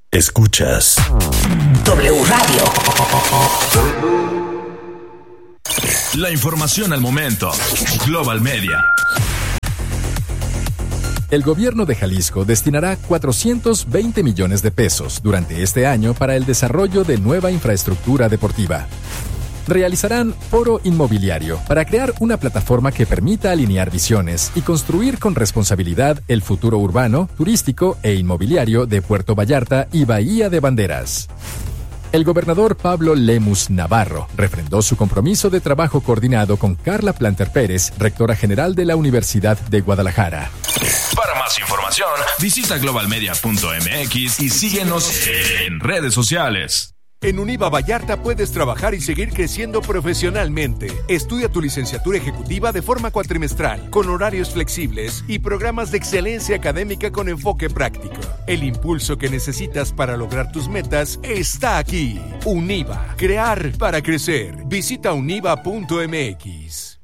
Escuchas W Radio. La información al momento. Global Media. El gobierno de Jalisco destinará 420 millones de pesos durante este año para el desarrollo de nueva infraestructura deportiva. Realizarán foro inmobiliario para crear una plataforma que permita alinear visiones y construir con responsabilidad el futuro urbano, turístico e inmobiliario de Puerto Vallarta y Bahía de Banderas. El gobernador Pablo Lemus Navarro refrendó su compromiso de trabajo coordinado con Carla Planter Pérez, rectora general de la Universidad de Guadalajara. Para más información, visita globalmedia.mx y síguenos en redes sociales. En Univa Vallarta puedes trabajar y seguir creciendo profesionalmente. Estudia tu licenciatura ejecutiva de forma cuatrimestral, con horarios flexibles y programas de excelencia académica con enfoque práctico. El impulso que necesitas para lograr tus metas está aquí. Univa, crear para crecer. Visita univa.mx.